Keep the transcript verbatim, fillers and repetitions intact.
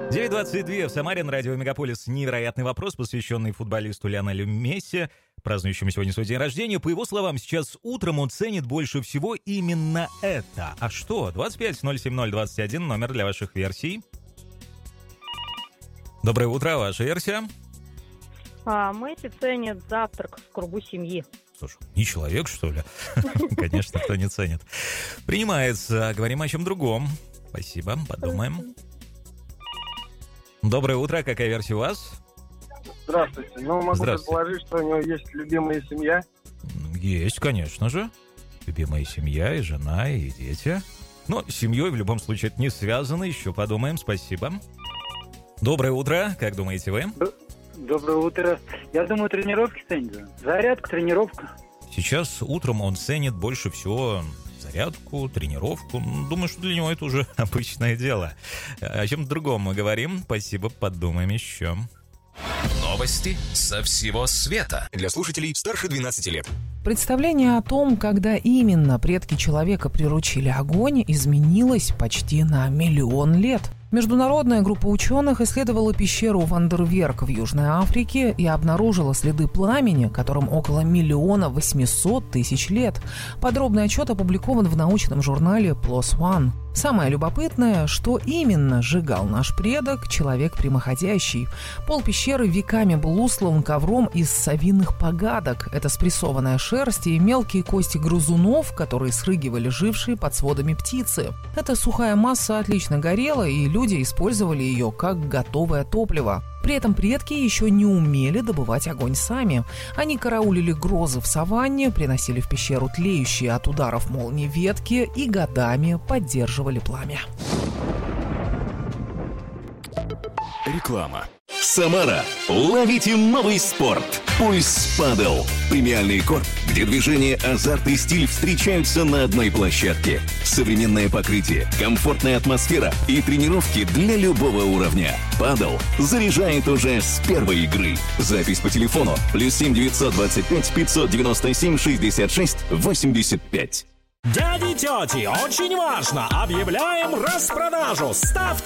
девять двадцать два в Самаре на радио Мегаполис. Невероятный вопрос, посвященный футболисту Лионелю Месси, празднующему сегодня свой день рождения. По его словам, сейчас утром он ценит больше всего именно это. А что? двадцать пять ноль семь ноль двадцать один, номер для ваших версий. Доброе утро, ваша версия? А, Месси ценит завтрак в кругу семьи. Слушай, не человек, что ли? Конечно, кто не ценит. Принимается. Говорим о чем другом. Спасибо, подумаем. Доброе утро, какая версия у вас? Здравствуйте. Ну, могу предположить, что у него есть любимая семья. Есть, конечно же. Любимая семья, и жена, и дети. Но с семьей в любом случае это не связано. Еще подумаем, спасибо. Доброе утро, как думаете вы? Доброе утро. Я думаю, тренировки ценит. Зарядка, тренировка. Сейчас утром он ценит больше всего зарядку, тренировку. Думаю, что для него это уже обычное дело. О чем-то другом мы говорим. Спасибо, подумаем еще. Новости со всего света. Для слушателей старше двенадцати лет. Представление о том, когда именно предки человека приручили огонь, изменилось почти на миллион лет. Международная группа ученых исследовала пещеру Вандерверк в Южной Африке и обнаружила следы пламени, которым около миллиона восьмисот тысяч лет. Подробный отчет опубликован в научном журнале пи эл о эс один. Самое любопытное, что именно сжигал наш предок, человек прямоходящий. Пол пещеры веками был устлан ковром из совиных погадок. Это спрессованная шерсть и мелкие кости грызунов, которые срыгивали жившие под сводами птицы. Эта сухая масса отлично горела, и люди использовали ее как готовое топливо. При этом предки еще не умели добывать огонь сами. Они караулили грозы в саванне, приносили в пещеру тлеющие от ударов молнии ветки и годами поддерживали пламя. Реклама. Самара. Ловите новый спорт. Пульс падл. Премиальный корт, где движение, азарт и стиль встречаются на одной площадке. Современное покрытие, комфортная атмосфера и тренировки для любого уровня. Падл заряжает уже с первой игры. Запись по телефону плюс семь девятьсот двадцать пять пятьсот девяносто семь шестьдесят шесть восемьдесят пять. Дяди, тети, очень важно! Объявляем распродажу! Ставьте